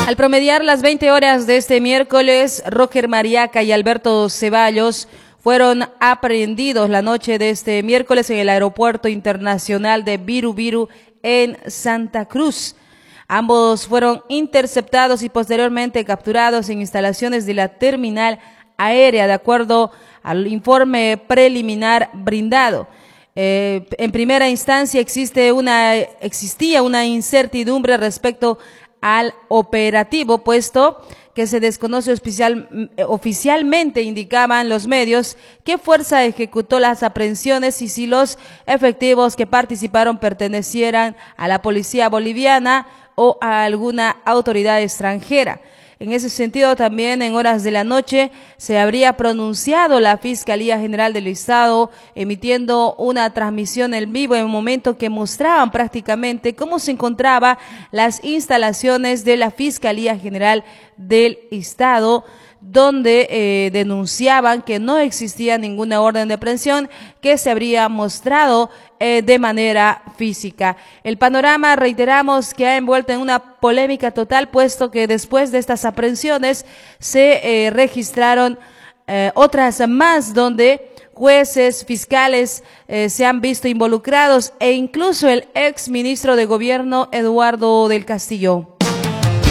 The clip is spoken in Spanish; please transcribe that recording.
Al promediar las 20 horas de este miércoles, Roger Mariaca y Alberto Ceballos fueron aprehendidos la noche de este miércoles en el Aeropuerto Internacional de Viru Viru en Santa Cruz. Ambos fueron interceptados y posteriormente capturados en instalaciones de la terminal aérea, de acuerdo al informe preliminar brindado. En primera instancia existía una incertidumbre respecto al operativo, puesto que se desconoce oficialmente, indicaban los medios, qué fuerza ejecutó las aprehensiones y si los efectivos que participaron pertenecieran a la policía boliviana o a alguna autoridad extranjera. En ese sentido, también en horas de la noche se habría pronunciado la Fiscalía General del Estado, emitiendo una transmisión en vivo en un momento que mostraban prácticamente cómo se encontraban las instalaciones de la Fiscalía General del Estado, donde denunciaban que no existía ninguna orden de aprehensión que se habría mostrado de manera física. El panorama, reiteramos, que ha envuelto en una polémica total, puesto que después de estas aprehensiones se registraron otras más donde jueces, fiscales se han visto involucrados e incluso el ex ministro de Gobierno Eduardo del Castillo.